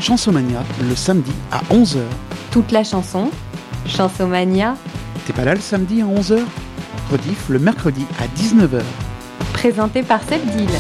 Chansomania le samedi à 11h. Toute la chanson, Chansomania. T'es pas là le samedi à 11h ? Rediff le mercredi à 19h. Présenté par Sebdil.